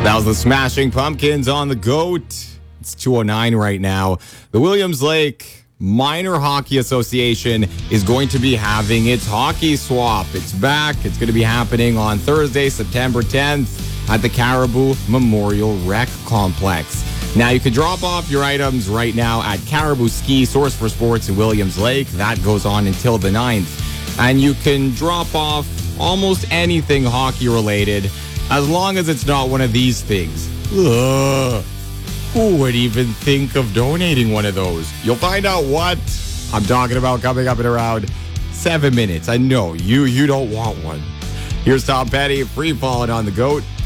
That was the Smashing Pumpkins on the GOAT. It's 2:09 right now. The Williams Lake Minor Hockey Association is going to be having its hockey swap. It's back. It's going to be happening on Thursday, September 10th at the Caribou Memorial Rec Complex. Now, you can drop off your items right now at Caribou Ski, Source for Sports in Williams Lake. That goes on until the 9th. And you can drop off almost anything hockey related as long as it's not one of these things. Ugh. Who would even think of donating one of those? You'll find out what I'm talking about coming up in around 7 minutes. I know you don't want one. Here's Tom Petty, Free Falling on the GOAT.